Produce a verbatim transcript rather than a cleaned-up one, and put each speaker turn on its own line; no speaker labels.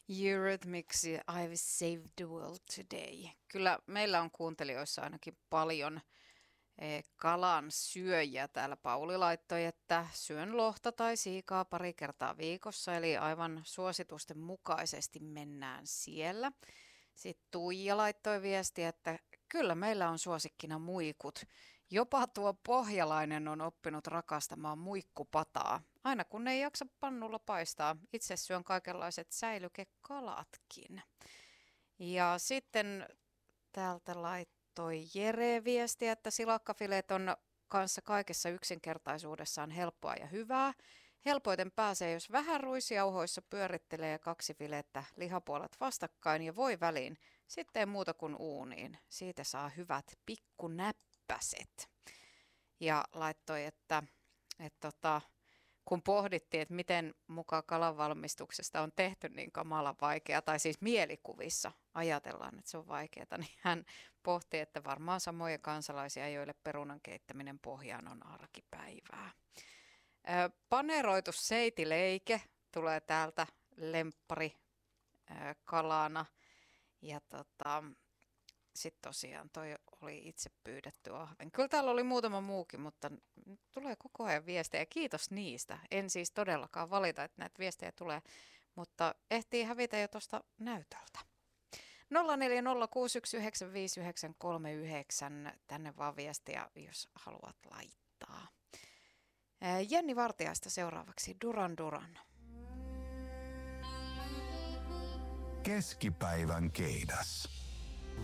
Eurythmics, I've saved the world today. Kyllä meillä on kuuntelijoissa ainakin paljon eh, kalan syöjiä. Täällä Pauli laittoi, että syön lohta tai siikaa pari kertaa viikossa, eli aivan suositusten mukaisesti mennään siellä. Sitten Tuija laittoi viestiä, että kyllä meillä on suosikkina muikut. Jopa tuo pohjalainen on oppinut rakastamaan muikkupataa. Aina kun ei jaksa pannulla paistaa, itse syön kaikenlaiset säilykekalatkin. Ja sitten täältä laittoi Jere viestiä, että silakkafileet on kanssa kaikessa yksinkertaisuudessaan helppoa ja hyvää. Helpoiten pääsee, jos vähän ruisjauhoissa pyörittelee kaksi filettä lihapuolet vastakkain ja voi väliin. Sitten ei muuta kuin uuniin. Siitä saa hyvät pikkunäppäset. Ja laittoi, että, että tota, kun pohdittiin, että miten mukaan kalan valmistuksesta on tehty niin kamala vaikea, tai siis mielikuvissa ajatellaan, että se on vaikeaa, niin hän pohti, että varmaan samoja kansalaisia, joille perunan keittäminen pohjaan on arkipäivää. Paneroitu seitileike tulee täältä lemppari kalana. Ja tota, sitten tosiaan toi oli itse pyydetty ahven. Kyllä täällä oli muutama muukin, mutta tulee koko ajan viestejä. Kiitos niistä. En siis todellakaan valita, että näitä viestejä tulee, mutta ehtii hävitä jo tuosta näytöltä. nolla neljä nolla kuusi yksi yhdeksän viisi yhdeksän kolme yhdeksän. Tänne vaan viestiä, jos haluat laittaa. Jenni Vartiaista seuraavaksi Duran Duran.
Keskipäivän keidas.